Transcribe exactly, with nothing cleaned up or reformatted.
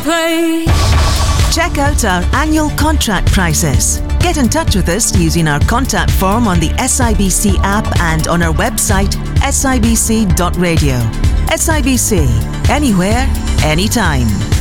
play. Check out our annual contract prices. Get in touch with us using our contact form on the S I B C app and on our website s i b c dot radio. S I B C, anywhere, anytime.